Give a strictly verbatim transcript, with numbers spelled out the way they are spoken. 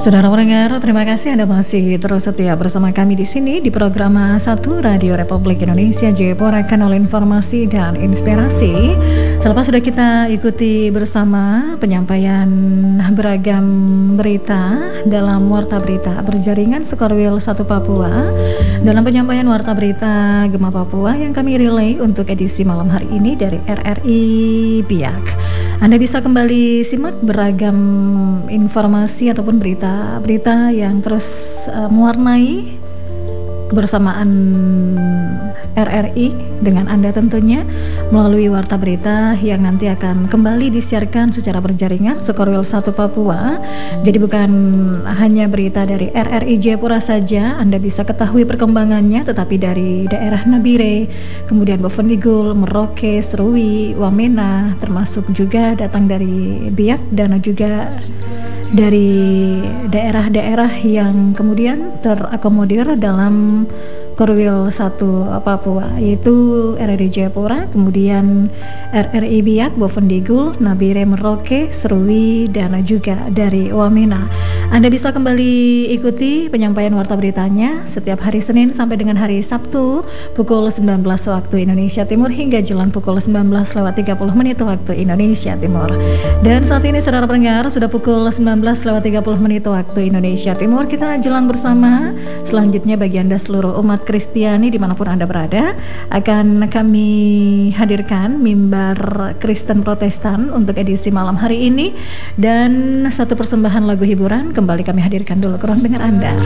Saudara pendengar, terima kasih Anda masih terus setia bersama kami di sini di program satu Radio Republik Indonesia Jayapura, Kanal Informasi dan Inspirasi. Selepas sudah kita ikuti bersama penyampaian beragam berita dalam Warta Berita Berjaringan Skorwil satu Papua. Dalam penyampaian Warta Berita Gema Papua yang kami relay untuk edisi malam hari ini dari R R I Biak. Anda bisa kembali simak beragam informasi ataupun berita-berita yang terus uh, mewarnai kebersamaan R R I dengan Anda tentunya melalui Warta Berita yang nanti akan kembali disiarkan secara berjaringan Skorwil satu Papua. Jadi bukan hanya berita dari R R I Jayapura saja Anda bisa ketahui perkembangannya, tetapi dari daerah Nabire, kemudian Bovendigul, Merauke, Serui, Wamena, termasuk juga datang dari Biak dan juga dari daerah-daerah yang kemudian terakomodir dalam Korwil satu Papua, yaitu R R I Jayapura, kemudian R R I Biak, Bovendigul, Nabire, Merauke, Serui, dan juga dari Wamena. Anda bisa kembali ikuti penyampaian warta beritanya setiap hari Senin sampai dengan hari Sabtu pukul sembilan belas waktu Indonesia Timur hingga jelang pukul sembilan belas lewat tiga puluh menit waktu Indonesia Timur. Dan saat ini saudara pendengar sudah pukul sembilan belas lewat tiga puluh menit waktu Indonesia Timur. Kita jalan bersama. Selanjutnya bagi Anda seluruh umat Kristiani dimanapun Anda berada, akan kami hadirkan mimbar Kristen Protestan untuk edisi malam hari ini, dan satu persembahan lagu hiburan kembali kami hadirkan dulu ke ruang dengar Anda.